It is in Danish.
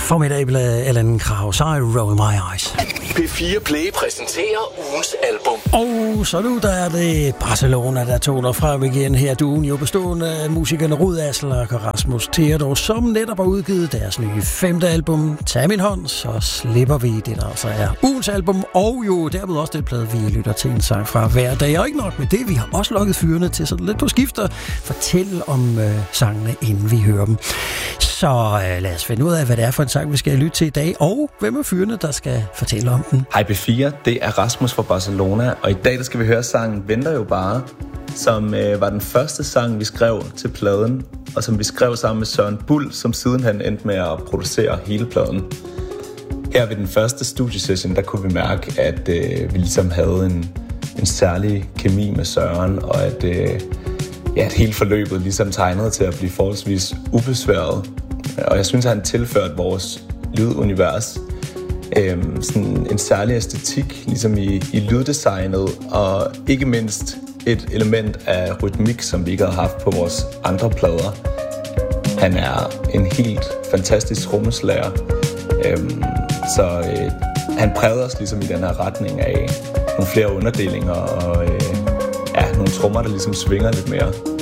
formidable Allan Krauss, I Roll My Eyes. P4 Play præsenterer ugens album. Og så nu der er det Barcelona, der toner frem igen her. Duen jo bestående af musikerne Rud Asler og Rasmus Theodor, som netop har udgivet deres nye 5. album. Tag min hånd, så slipper vi det, der altså er ugens album. Og jo dermed også det plade, vi lytter til en sang fra hver dag. Og ikke nok med det, vi har også lukket fyrene til sådan lidt på skifter. Fortæl om sangene, inden vi hører dem. Så lad os finde ud af, hvad det er for en sang, vi skal lytte til i dag, og hvem er fyrene, der skal fortælle om den. Hej P4, det er Rasmus fra Barcelona, og i dag der skal vi høre sangen Venter jo bare, som var den første sang, vi skrev til pladen, og som vi skrev sammen med Søren Bull, som siden han endte med at producere hele pladen. Her ved den første studiesession, der kunne vi mærke, at vi ligesom havde en særlig kemi med Søren, og at hele forløbet ligesom tegnede til at blive forholdsvis ubesværet. Og jeg synes, at han tilførte vores lydunivers sådan en særlig æstetik ligesom i lyddesignet, og ikke mindst et element af rytmik, som vi ikke har haft på vores andre plader. Han er en helt fantastisk trommeslager, så han prægede os ligesom i den her retning af nogle flere underdelinger og nogle trommer, der ligesom svinger lidt mere.